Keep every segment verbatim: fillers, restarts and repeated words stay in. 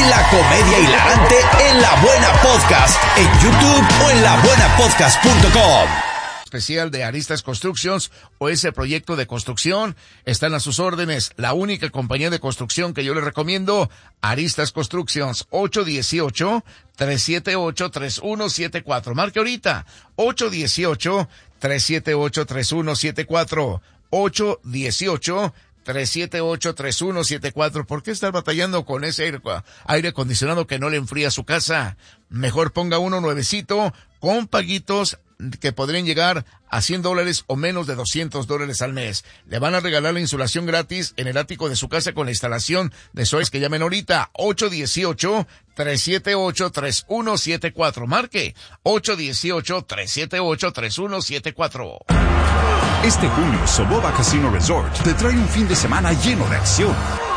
La comedia hilarante en La Buena Podcast, en YouTube o en la buena podcast punto com. Especial de Aristas Constructions o ese proyecto de construcción, están a sus órdenes. La única compañía de construcción que yo les recomiendo, Aristas Constructions, ocho uno ocho, tres siete ocho, tres uno siete cuatro. Marque ahorita, ocho uno ocho, tres siete ocho, tres uno siete cuatro. ocho uno ocho, tres siete ocho, tres uno siete cuatro. ¿Por qué estar batallando con ese aire, aire acondicionado que no le enfría su casa? Mejor ponga uno nuevecito con paguitos que podrían llegar a cien dólares o menos de doscientos dólares al mes. Le van a regalar la insulación gratis en el ático de su casa con la instalación de soles. Que llamen ahorita, ocho uno ocho, tres siete ocho, tres uno siete cuatro. Marque, ocho uno ocho, tres siete ocho, tres uno siete cuatro. Este junio, Soboba Casino Resort te trae un fin de semana lleno de acción.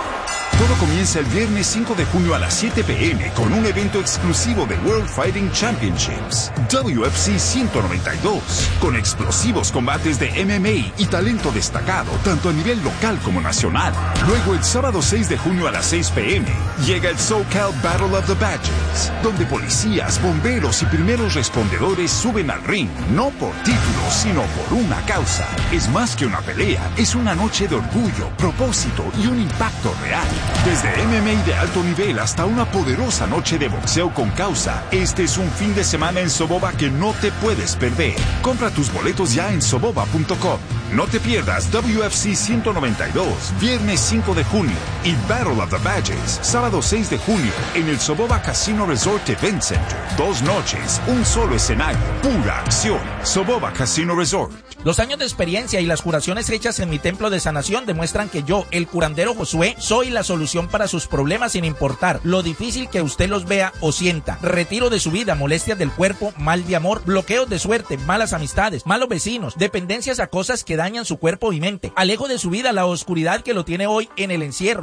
Todo comienza el viernes cinco de junio a las siete pe eme con un evento exclusivo de World Fighting Championships, W F C ciento noventa y dos, con explosivos combates de eme eme a y talento destacado tanto a nivel local como nacional. Luego el sábado seis de junio a las seis pe eme llega el SoCal Battle of the Badges, donde policías, bomberos y primeros respondedores suben al ring, no por títulos, sino por una causa. Es más que una pelea, es una noche de orgullo, propósito y un impacto real. Desde eme eme a de alto nivel hasta una poderosa noche de boxeo con causa, este es un fin de semana en Soboba que no te puedes perder. Compra tus boletos ya en soboba punto com. No te pierdas W F C ciento noventa y dos, viernes cinco de junio, y Battle of the Badges, sábado seis de junio, en el Soboba Casino Resort Event Center. Dos noches, un solo escenario, pura acción. Soboba Casino Resort. Los años de experiencia y las curaciones hechas en mi templo de sanación demuestran que yo, el curandero Josué, soy la solución para sus problemas sin importar lo difícil que usted los vea o sienta. Retiro de su vida, molestias del cuerpo, mal de amor, bloqueos de suerte, malas amistades, malos vecinos, dependencias a cosas que dañan su cuerpo y mente. Alejo de su vida la oscuridad que lo tiene hoy en el encierro.